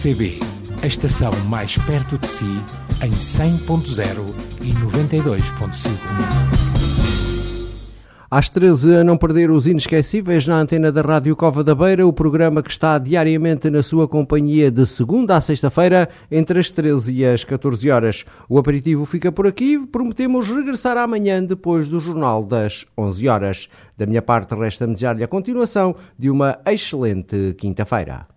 RCB, a estação mais perto de si, em 100.0 e 92.5. Às 13, a não perder os inesquecíveis na antena da Rádio Cova da Beira, o programa que está diariamente na sua companhia de segunda a sexta-feira, entre as 13 e as 14 horas. O aperitivo fica por aqui, prometemos regressar amanhã depois do Jornal das 11 horas. Da minha parte, resta-me desejar-lhe a continuação de uma excelente quinta-feira.